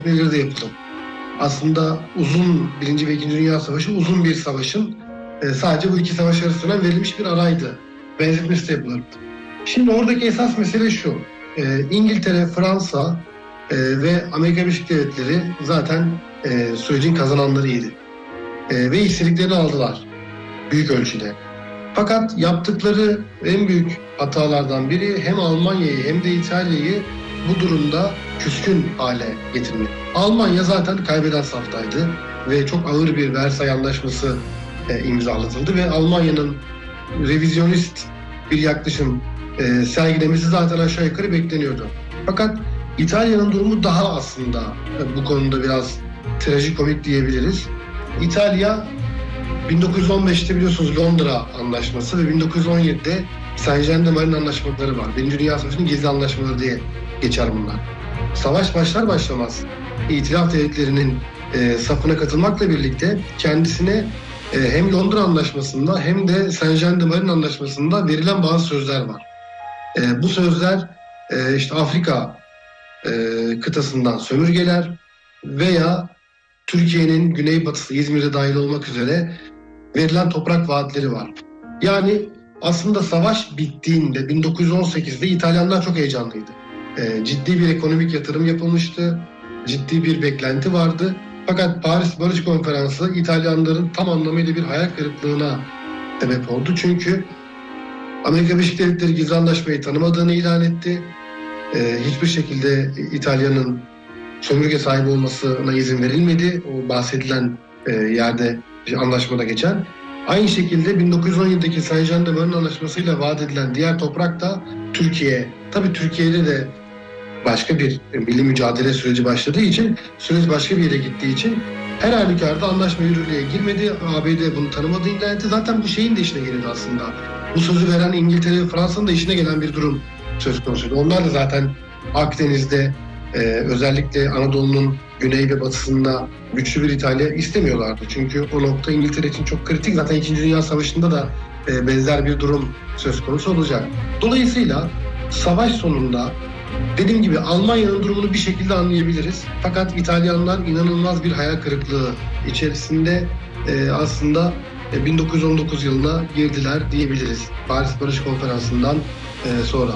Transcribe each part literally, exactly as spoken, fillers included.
belirde yapılır. Aslında uzun Birinci ve İkinci Dünya Savaşı uzun bir savaşın e, sadece bu iki savaş arasında verilmiş bir araydı. Benzetmesi de yapılırdı. Şimdi oradaki esas mesele şu. E, İngiltere, Fransa e, ve Amerika Birleşik Devletleri zaten e, sürecin kazananlarıydı. E, ve istediklerini aldılar. Büyük ölçüde. Fakat yaptıkları en büyük hatalardan biri hem Almanya'yı hem de İtalya'yı bu durumda küskün hale getirmek. Almanya zaten kaybeden saftaydı ve çok ağır bir Versay Anlaşması e, imzalatıldı ve Almanya'nın revizyonist bir yaklaşım e, sergilemesi zaten aşağı yukarı bekleniyordu. Fakat İtalya'nın durumu daha aslında e, bu konuda biraz trajikomik diyebiliriz. İtalya bin dokuz yüz on beşte biliyorsunuz Londra Anlaşması ve bin dokuz yüz on yedide Saint-Germain anlaşmaları var. Birinci Dünya Savaşı'nın gizli anlaşmaları diye geçer bunlar. Savaş başlar başlamaz İtilaf devletlerinin e, safına katılmakla birlikte kendisine e, hem Londra Anlaşması'nda hem de Saint-Germain Anlaşması'nda verilen bazı sözler var. E, bu sözler e, işte Afrika e, kıtasından sömürgeler veya Türkiye'nin güneybatısı İzmir'de dahil olmak üzere verilen toprak vaatleri var. Yani aslında savaş bittiğinde bin dokuz yüz on sekizde İtalyanlar çok heyecanlıydı. E, ciddi bir ekonomik yatırım yapılmıştı. Ciddi bir beklenti vardı. Fakat Paris Barış Konferansı İtalyanların tam anlamıyla bir hayal kırıklığına sebep oldu. Çünkü Amerika Birleşik Devletleri gizli anlaşmayı tanımadığını ilan etti. E, hiçbir şekilde İtalya'nın sömürge sahibi olmasına izin verilmedi. O bahsedilen e, yerde bir anlaşmada geçen. Aynı şekilde bin dokuz yüz on yedideki Saint-Germain Anlaşması'yla vaat edilen diğer toprak da Türkiye. Tabii Türkiye'de de başka bir milli mücadele süreci başladığı için, süreç başka bir yere gittiği için her halükarda anlaşma yürürlüğe girmedi. A B D bunu tanımadı, ilan etti. Zaten bu şeyin de işine geldi aslında. Bu sözü veren İngiltere ve Fransa'nın da işine gelen bir durum söz konusuydu. Onlar da zaten Akdeniz'de Ee, özellikle Anadolu'nun güney ve batısında güçlü bir İtalya istemiyorlardı. Çünkü o nokta İngiltere için çok kritik. Zaten İkinci Dünya Savaşı'nda da e, benzer bir durum söz konusu olacak. Dolayısıyla savaş sonunda dediğim gibi Almanya'nın durumunu bir şekilde anlayabiliriz. Fakat İtalyanlar inanılmaz bir hayal kırıklığı içerisinde e, aslında e, bin dokuz yüz on dokuz yılına girdiler diyebiliriz. Paris Barış Konferansı'ndan e, sonra.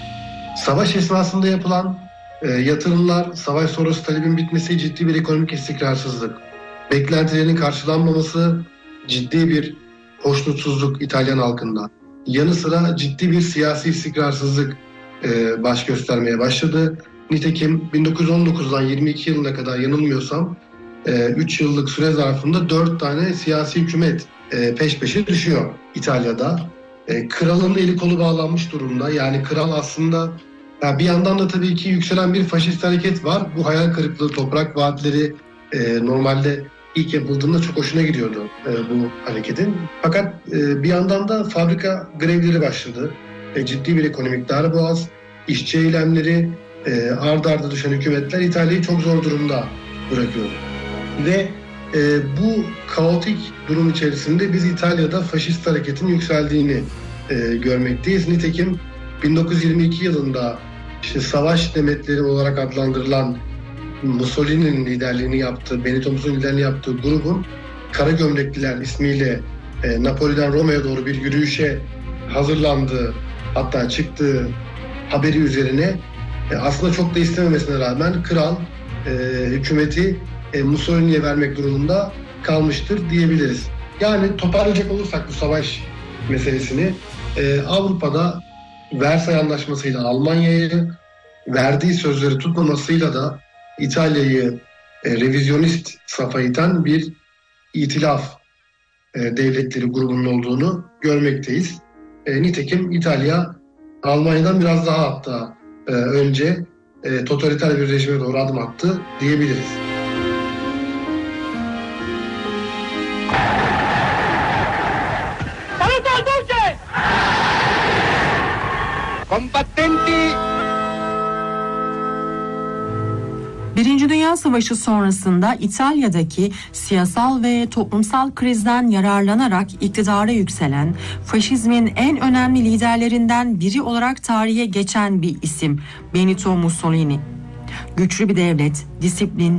Savaş esnasında yapılan E, yatırımlar, savaş sonrası talebin bitmesi, ciddi bir ekonomik istikrarsızlık, beklentilerinin karşılanmaması, ciddi bir hoşnutsuzluk İtalyan halkında. Yanı sıra ciddi bir siyasi istikrarsızlık e, baş göstermeye başladı. Nitekim bin dokuz yüz on dokuzdan yirmi iki yılına kadar yanılmıyorsam e, üç yıllık süre zarfında dört tane siyasi hükümet e, peş peşe düşüyor İtalya'da. E, kralın eli kolu bağlanmış durumda. Yani kral aslında Yani bir yandan da tabii ki yükselen bir faşist hareket var. Bu hayal kırıklığı, toprak vaatleri e, normalde ilk yapıldığında çok hoşuna gidiyordu e, bu hareketin. Fakat e, bir yandan da fabrika grevleri başladı. E, ciddi bir ekonomik darboğaz, işçi eylemleri, e, ard arda düşen hükümetler İtalya'yı çok zor durumda bırakıyor. Ve e, bu kaotik durum içerisinde biz İtalya'da faşist hareketin yükseldiğini e, görmekteyiz. Nitekim bin dokuz yüz yirmi iki yılında işte savaş demetleri olarak adlandırılan Mussolini'nin liderliğini yaptığı, Benito Mussolini'nin liderliğini yaptığı grubun Kara Gömlekliler ismiyle e, Napoli'den Roma'ya doğru bir yürüyüşe hazırlandığı, hatta çıktığı haberi üzerine e, aslında çok da istememesine rağmen kral e, hükümeti e, Mussolini'ye vermek durumunda kalmıştır diyebiliriz. Yani toparlayacak olursak bu savaş meselesini e, Avrupa'da Versay Anlaşması'yla Almanya'yı, verdiği sözleri tutmamasıyla da İtalya'yı e, revizyonist safa iten bir itilaf e, devletleri grubunun olduğunu görmekteyiz. E, nitekim İtalya Almanya'dan biraz daha hatta e, önce e, totaliter bir rejime doğru adım attı diyebiliriz. Birinci Dünya Savaşı sonrasında İtalya'daki siyasal ve toplumsal krizden yararlanarak iktidara yükselen, faşizmin en önemli liderlerinden biri olarak tarihe geçen bir isim Benito Mussolini. Güçlü bir devlet, disiplin,